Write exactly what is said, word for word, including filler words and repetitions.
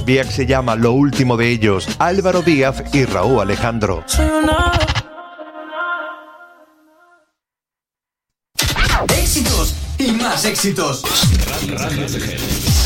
Viac se llama Lo último de ellos, Álvaro Díaz y Raúl Alejandro. Éxitos y más éxitos. Radio G.